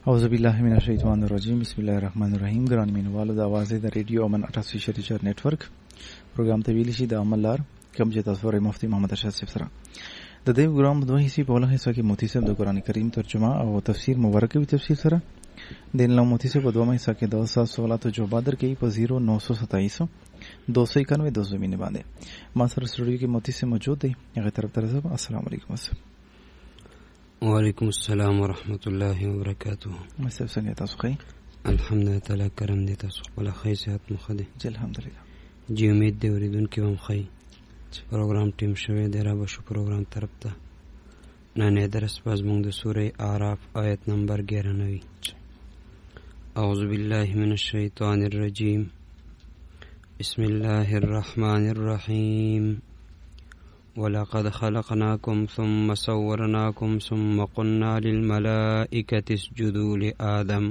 اعوذ بالله من الشیطان الرجیم بسم الله الرحمن الرحیم. ګران مینوالو د आवाज د ریډیو امن 88 شریچر نتورک پروګرام ته ویل شي د عمل لار کوم چې تاسو ورې مفتی محمد ارشد صاحب سره د دې پروګرام دوه حصے په وله حصہ کې مفتی صاحب د قران کریم ترجمه او تفسیر مبارکه وی تفسیر سره د نو مفتی صاحب په دوه حصہ کې 200 سوالات او جواب درکې په 0927 291 200 باندې ما سره سټوډیو کې مفتی صاحب موجود دی. هغه طرف ته السلام علیکم. وعلیکم السلام ورحمۃ اللہ وبرکاتہ. مستر څنګه تاسو ښه؟ الحمدلله تعالی کرم دی. تاسو خپل ښه صحت مخ دی؟ جی الحمدلله. جی امید دی اوریدونکو هم ښه. پروګرام ټیم شوی دی را بشو پروګرام طرف ته. نن درس پس موږ د سوره اعراف آیت نمبر 99. اعوذ بالله من الشیطان الرجیم. بسم الله الرحمن الرحیم. ولقد خلقناكم ثم صورناكم ثم قلنا للملائكة اسجدوا لآدم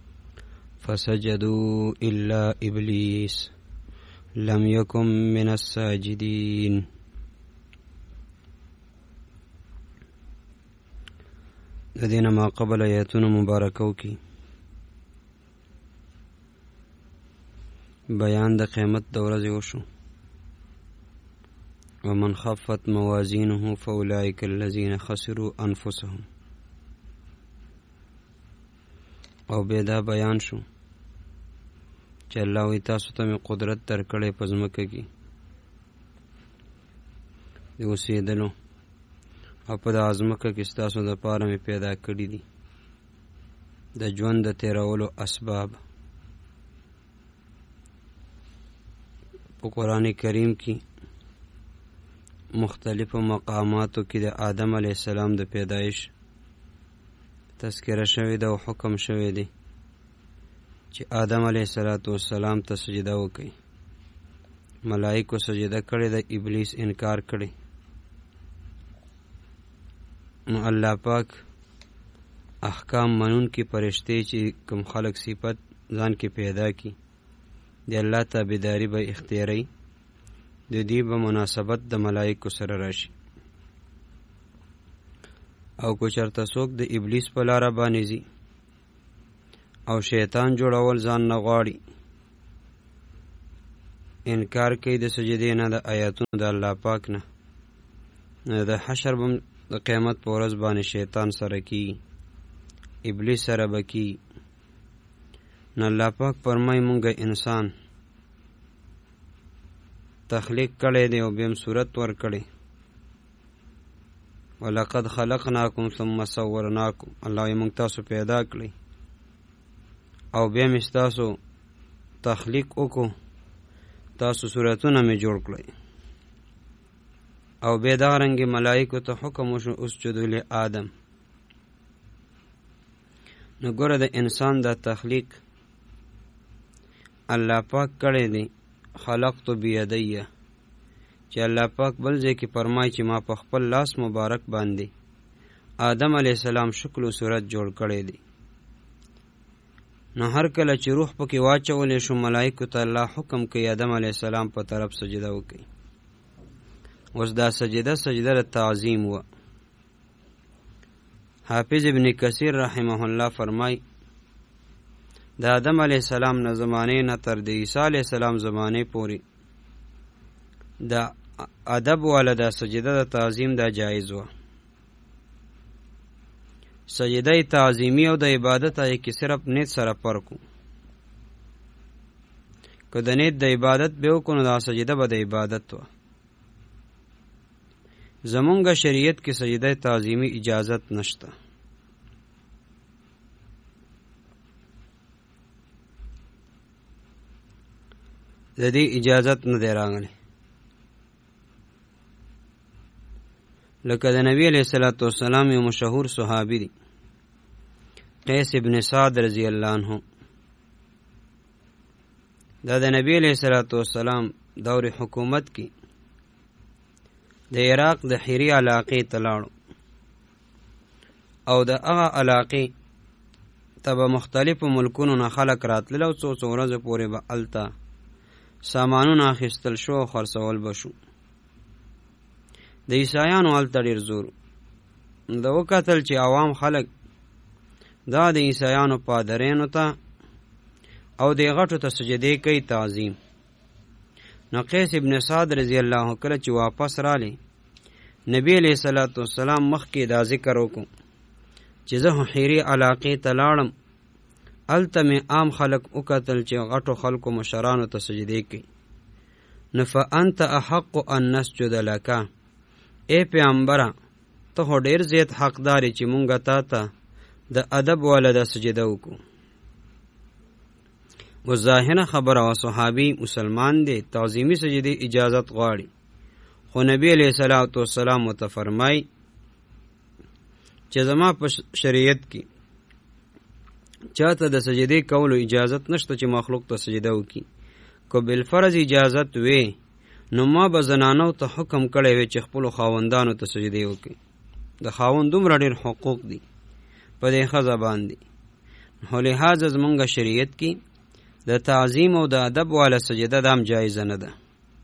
فسجدوا إلا إبليس لم يكن من الساجدين. لدينا ما قبل آياتنا مباركو کی بیان د قیامت د ورځې وشو. ومن خفت موازینه فاولئک الذین خسروا انفسهم. او بیدا بیان شو چې الله وی تاسو ته قدرت درکړې په ځمکه کې د اوسېدلو او په د ځمکه کې ستاسو د پاره مې پیدا کړي دي د ژوند د تیرولو اسباب. په قرآن کریم کې مختلفو مقاماتو کې د آدم علیه السلام د پیدایش تذکره شوی ده او حکم شوی دی چې آدم علیه السلام ته سجده وکړي. ملائکو سجده کړې ده، ابلیس انکار کړي. نو الله پاک احکام منون کې فرشتي چې کوم خلق صفت ځان کې پیدا کی د الله تابعداري به اختیاري د دې په مناسبت د ملائکو سره راشي. او کو چرته څوک د ابلیس په لاره باندې ځي او شیطان جوړول ځان نه غواړي، انکار کوي د سجدې نه، د آیاتونو د الله پاک نه، د حشر بم د قیامت په ورځ باندې شیطان سره کی، ابلیس سره بکی. نو الله پاک فرمای مونږه انسان تخلیق کړی دی او بیم صورت ور کړی. ولقد خلقناکم ثم صورناکم. الله یې موږ تاسو پیدا کړی او بیا مې ستاسو تخلیق وکړو، تاسو صورتونه مې جوړ کړی. او بیا دغه رنګې ملائکو ته حکم وشو اسجدوا لآدم. نو ګوره د انسان دا تخلیق الله پاک کړی دی. خلقت بیدیه چې الله پاک بل ځای کې فرمایي چې ما په خپل لاس مبارک باندې آدم علیه السلام شکل و صورت جوړ کړی دی. نو هر کله چې روح پکې واچولی شو ملائکو ته الله حکم کوي آدم علیه السلام په طرف سجده وکړي. اوس دا سجده د تعظیم و. حافظ ابن کثیر رحمه الله فرمای د آدم علیه السلام نه زمانه نه تر د عیسی علیه السلام زمانه پورې د ادب والا د سجده د تعظیم دا جایز و. سجده تعظیمی او د عبادت آئی کې صرف نیت سره فرق و. که د نیت د عبادت به وکړو نو دا سجده به د عبادت و. زمونږ شریعت کې سجده تعظیمی اجازت نشته. د دې اجازت نه دی راغلی. لکه د نبی علیہ الصلوۃ والسلام یو مشهور صحابی دی قیس ابن سعد رضی اللہ عنہ. دا د نبی علیہ الصلوۃ والسلام دور حکومت کی د عراق د حری علاقې ته لاړو او د هغه علاقې ته به مختلفو ملکونو نه خلک راتلل او څو ورځې پورې به هلته سامانونه اخیستل شو او خرڅول به شو. د عیسایانو هلته ډېر زور د وکتل چې عوام خلک دا د عیسایانو پادرینو ته او د غټو ته سجدې کوي تعظیم. نو قیس ابن سعد رضی الله کله چې واپس رالی نبی علیہ الصلوۃ والسلام مخکې دا ذکر وکړو چې زه حیری علاقې ته لاړم، هلته مې عام خلک وکتل چې غټو خلکو مشرانو ته سجدې کوي. نو فانت احق ان نسجد لک، ای پیغمبره ته خو ډېر زیات حقدار چې مونږ تا ته د ادب والا د سجده وکړو. و ظاهره خبره و صحابي مسلمان دی، تعظیمي سجدې اجازت غواړي، خو نبی علیہ الصلوۃ والسلام ته فرمای چې زما په شریعت کې چاته د سجدې کولو اجازت نشته چې مخلوق ته سجده وکړي. که بالفرض اجازت وي نو ما به زنانو ته حکم کړی وي چې خپلو خاوندانو ته سجدې وکړي. د خاوند دومره ډېر حقوق دي په دې ښځه باندې، خو لحاظه زمونږ شریعت کې د تعظیم او د ادب والا سجده دام جایزه نه ده.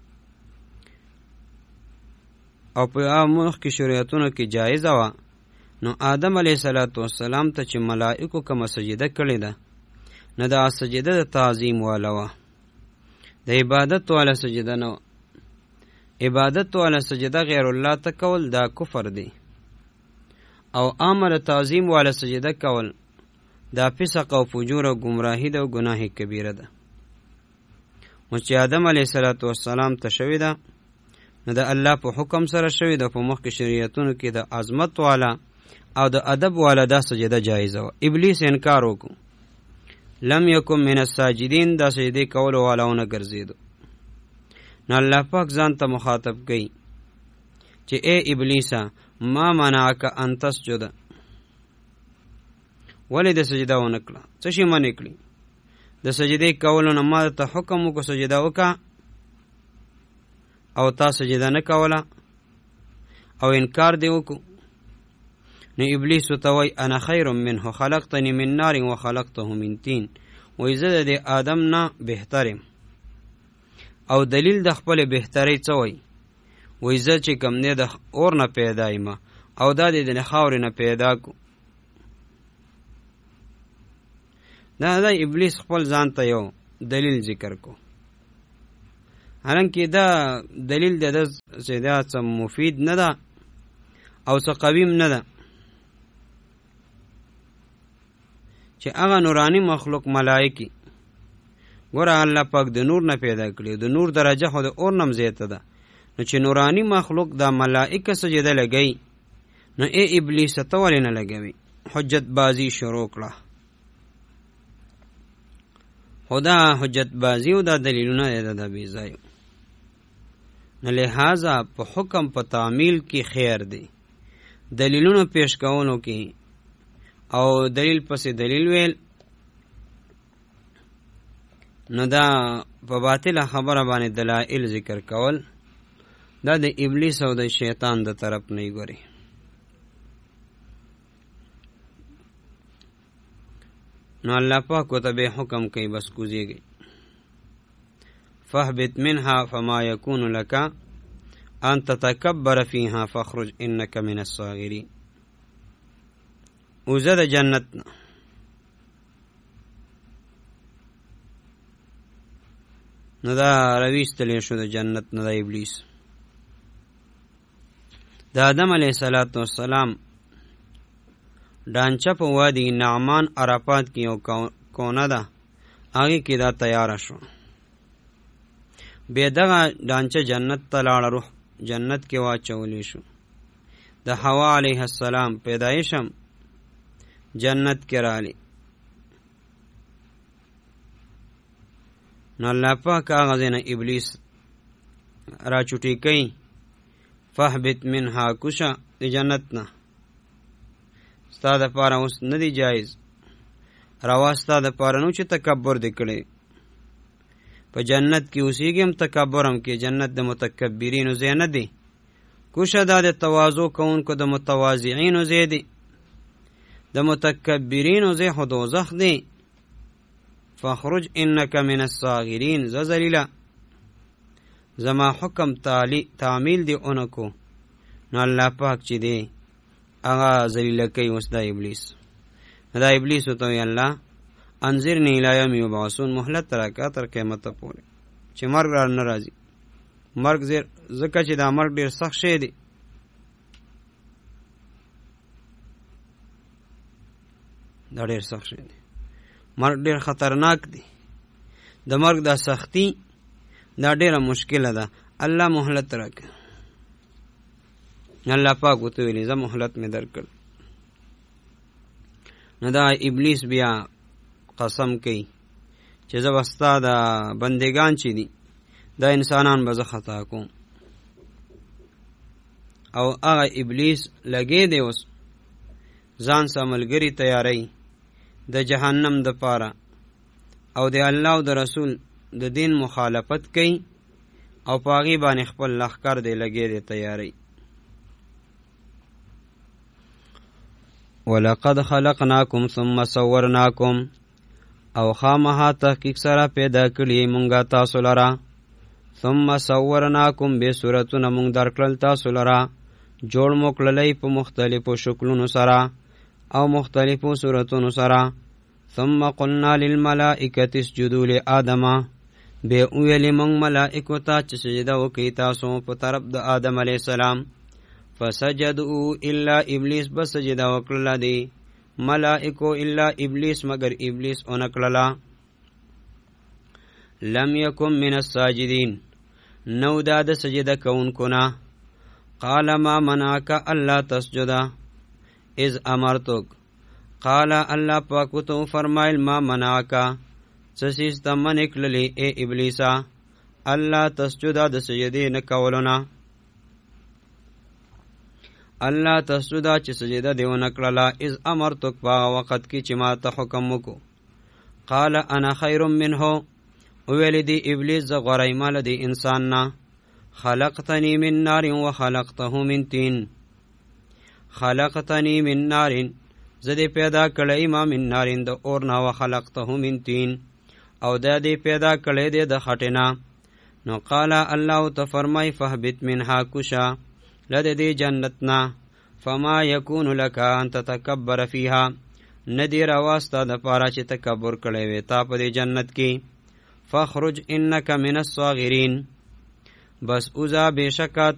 او په مخکې شریعتونو کې جایزه وه، نو آدم علیه السلام ته چې ملائکو کومه سجده کړې ده نو دا سجده د تعظیم والا وه، د عبادت والا سجده نه وه. عبادت والا سجده غیر الله ته کول دا کفر دی، او عامه تعظیم والا سجده کول دا فسق او فجور او گمراهی ده او گناه کبیره ده. نو چې آدم علیه السلام ته شوې ده نو د الله په حکم سره شوې ده. په مخکې شریعتونو کې د عظمت والا او د ادب والا دا سجده جایزه وه. ابلیس انکار وکړو، لم یکن من الساجدین، دا سجدې کولو والاونه ګرځېدو. نو الله پاک ځان ته مخاطب کوي چې ای ابلیسه ما منعک ان تسجد، ولې د سجده ونه کړه؟ څه شي منع کړي؟ د سجدې کولو نه ما ته حکم وکړو سجده وکړه او تا سجده نه کوله او انکار دې وکړو. نو ابلیس ورته وایي انا خیر منه خلقتنی من نار و خلقته من طین، وایي زه د آدم نه بهتر یم. او دلیل د خپل بهترۍ څه وایي؟ وایي زه چې کوم دی د اور نه پیدا یم او دا دې د خاورې نه پیدا کو. دا ابلیس خپل ځان ته یو دلیل ذکر کو، حالانکه دا دلیل د چې دا څه مفید نه ده او څه قویم نه ده چې هغه نورانی مخلوق ملائکې ګوره الله پاک د نور نه پیدا کړي، د نور درجه خو د اور نم زیاته ده. نو چې نورانی مخلوق دا ملائکه سجده لګی نو ای ابلیس ته ولې نه لګوي؟ حجت بازی شروع کړه. خدا حجت بازی او دا دلیلونه ده د بیځایو. نو لہذا په حکم په تعمیل کې خیر دی، دلیلونو پیش کولو کې او دلیل پسې دلیل ویل نو دا په باطله خبره باندې دلائل ذکر کول دا د ابلیس او د شیطان د طرف نه ګوري. نو الله پاک ته به حکم کوي بس کوزيږي، فاهبط منها فما يكون لك ان تتكبر فيها فاخرج انك من الصاغرين. وزد جنتنا نو دا رویستلی شو د جنت نه د ابلیس. د آدم علیه السلام ډانچه په وادي نعمان عرفات کې یو کونه ده، هغې کې دا تیاره شو. بیا دغه ډانچه جنت ته لاړه، روح جنت کې واچولی شو. د حوا علیه السلام پیدایشم جنت کې رالی. نو الله پاک هغه ځای نه ابلیس را چوټی کوي، فاهبط منها، کوشه د جنت نه، ستا د پاره اوس نه دی جایز، روا ستا د پاره نو چې تکبر دې کړی. په جنت کې اوسېږي هم تکبر هم کې، جنت د متکبرینو ځای نه دی. کوشه دا د تواضع کوونکو د متواضعینو ځای دی، د متکبرینو ځای خو دوزخ دی. فاخرج انک من الصاغرین، ز ذلیله زما حکم تعمیل دی اونکو. نو الله پاک چې دی هغه ذلیله کوي اوس دا ابلیس. دا ابلیس ته وی الله انذرنی الی یوم یبعثون، مهلت راکا تر قیامت پورې چې مرګ را نه راځي. مرګ ځکه چې دا مرګ ډیر سخت شی دی. دا ډیر سخت شی دی، مرګ ډیر خطرناک دی. د مرګ دا سختی دا ډیره مشکله ده. الله مهلت راکړه. الله پاک وته ویلي زه مهلت مې درکړ. نو دا ابلیس بیا قسم کوي چې زه وستا د بندگان چې دي دا انسانان به زه خطا کوم. او هغه ابلیس لګې دی اوس ځان سره ملګري تیاری د جهنم د پاره، او د الله او د رسول د دین مخالفت کوي او پاغي باندې خپل لخر دی لګې دی تیاری. ولقد خلقناکم ثم صورناکم، او خامها تحقیق سره پیدا کړی مونږه تاسو لرا. ثم صورناکم به صورتونه مونږ درکړل تاسو لرا، جوړ مو کړلې په مختلفو شکلونو سره او مختلفو صورتونو سره. ثم قلنا للملائکه اسجدوا لآدم، به ویلې مونږ ملائکو ته چې سجده وکړي تاسو په طرف د آدم علیه السلام. فسجدوا الا ابلیس، بس سجده وکړله دی ملائکو الا ابلیس، مگر ابلیس اونکړله. لم یکن من الساجدین، نو دا د سجده کوونکو نه. قال ما منعک الا تسجد اذ امرتک، قال الله پاک تو فرمایل ما منعک، څه سیز ته منع کړلې ای ابلیسا الله تسجد د سجدې نه کولو نه. الله تسجد چې سجده دی ونه کړله اذ امرتک په وخت کې چې ما ته حکم وکړو. قال انا خیر منه، ویل دی ابلیس ز غوړی مال دی انسان نه. خلقتنی من نار و خلقته من طین، خلقتنی من نار، زدی پیدا کړی ما من نارین د اور نه، و خلقته من طین، او دا دی پیدا کړی دی د خټینا. نو قال الله ته فرمای فهبت منها کشا، لده دی جنتنا. فما یکون لک ان تتکبر فیها، ندی رواستا د پاره چې تکبر کړی وي تا په دې جنت کې. فخرج انک من الصاغرین، بس اوزا بشکا